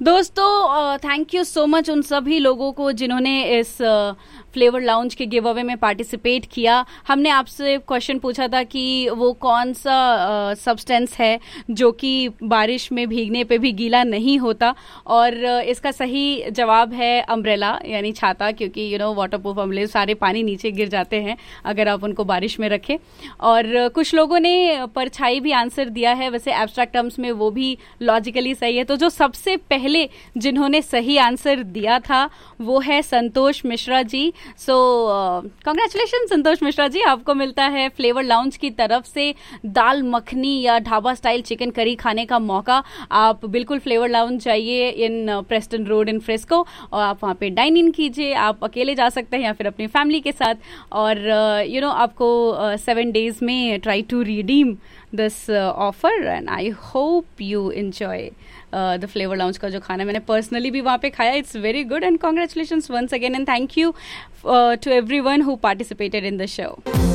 दोस्तों thank you so much उन सभी लोगों को जिन्होंने इस फ्लेवर लाउंज के गिव अवे में पार्टिसिपेट किया। हमने आपसे क्वेश्चन पूछा था कि वो कौन सा सब्सटेंस है जो कि बारिश में भीगने पे भी गीला नहीं होता, और इसका सही जवाब है अम्ब्रेला यानी छाता, क्योंकि वाटरप्रूफ अम्ब्रेला सारे पानी नीचे गिर जाते हैं अगर आप उनको बारिश में रखें। और कुछ लोगों ने परछाई भी आंसर दिया है, वैसे एब्स्ट्रैक्ट टर्म्स में वो भी लॉजिकली सही है। तो जो सबसे पहले जिन्होंने सही आंसर दिया था वो है संतोष मिश्रा जी। सो कांग्रेचुलेशन संतोष मिश्रा जी, आपको मिलता है फ्लेवर लाउंज की तरफ से दाल मखनी या ढाबा स्टाइल चिकन करी खाने का मौका। आप बिल्कुल फ्लेवर लाउंज जाइए इन प्रेस्टन रोड इन फ्रिस्को और आप वहाँ पे डाइन इन कीजिए। आप अकेले जा सकते हैं या फिर अपनी फैमिली के साथ, और आपको 7 days में try to redeem this offer and I hope you enjoy the flavour lounge का जो खाना मैंने पर्सनली भी वहाँ पे खाया, it's very good and congratulations once again and thank you to everyone who participated in the show.